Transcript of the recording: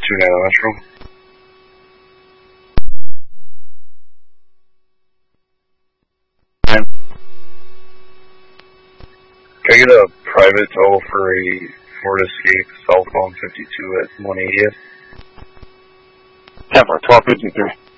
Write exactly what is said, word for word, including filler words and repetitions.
two nine Metro. Can I get a private tow for a Ford Escape southbound fifty-two at one eightieth? ten for twelve fifty-three.